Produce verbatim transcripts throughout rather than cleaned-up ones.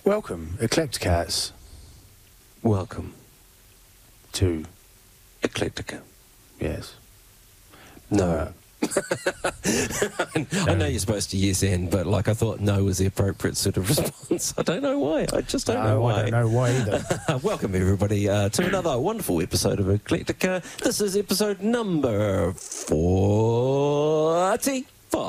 Welcome, Eclecticats, Welcome to, Eclectica. yes. No. I know you're supposed to yes and, but like I thought no was the appropriate sort of response. I don't know why. I just don't No, know why. I don't know why either. Welcome everybody uh, to another wonderful episode of Eclectica. This is episode number forty-five.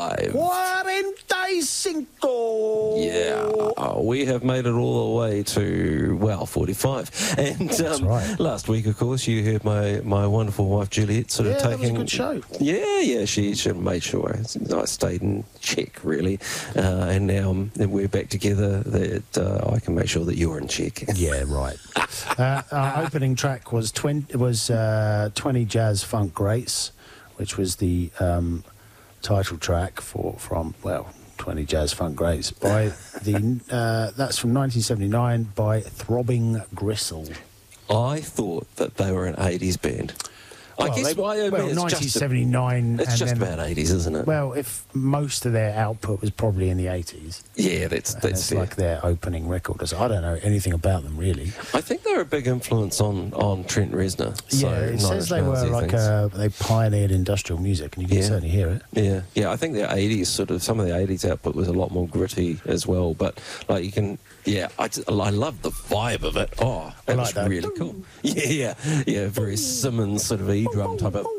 forty-five. Yeah, uh, we have made it all the way to, well, forty-five. And That's um, right. last week, of course, you heard my, my wonderful wife Juliet sort of Yeah, that was a taking... good show. Yeah, yeah, she, she made sure I, I stayed in check, really. Uh, and now um, we're back together, that uh, I can make sure that you're in check. Yeah, right. uh, our opening track was, twenty, was uh, twenty Jazz Funk Greats, which was the um, title track for from, well... twenty Jazz Funk Greats by the uh, that's from nineteen seventy-nine by Throbbing Gristle. I thought that they were an eighties band. I Well, guess they- why I well, mean, it's nineteen just, a, seventy-nine. it's and just then, about eighties, isn't it? well, if most of their output was probably in the eighties, yeah, that's and that's it's fair. like their opening record. So I don't know anything about them really. I think they're a big influence on, on Trent Reznor. So yeah, it Nine says they Inch Nails, were yeah, like things. uh, they pioneered industrial music, and you can Yeah. certainly hear it. Yeah, yeah. I think their eighties sort of some of the eighties output was a lot more gritty as well. But like you can, yeah, I, just, I love the vibe of it. Oh, that I like was that. really cool. Yeah, yeah, yeah. Very Simmons sort of E drum type of.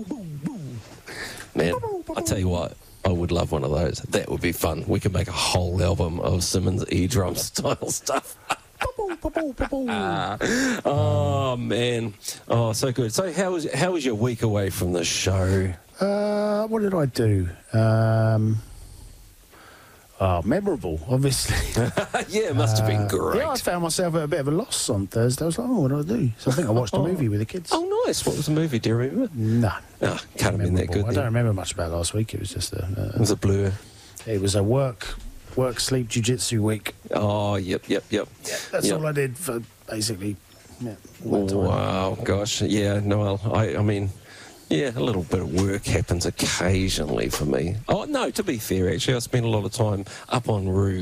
Man, I tell you what, I would love one of those. That would be fun. We could make a whole album of Simmons E drum style stuff. Oh man, oh so good. So how was how was your week away from the show? Uh, what did I do? Um, oh, memorable, obviously. Yeah, it must have been Uh, great. Yeah, I found myself at a bit of a loss on Thursday. I was like, oh, what do I do? So I think I watched a movie with the kids. Oh, nice. What was the movie? Do you remember? No. Oh, can't have been that Memorable. good I don't then. remember much about last week. It was just a, It uh, was a blur. it was a work, work, sleep, jiu-jitsu week. Oh, yep, yep, yep. That's Yep. all I did for basically yeah, all that time. Wow, gosh. Yeah, Noel, I, I mean, yeah, a little bit of work happens occasionally for me. Oh, no, to be fair, actually, I spent a lot of time up on Roo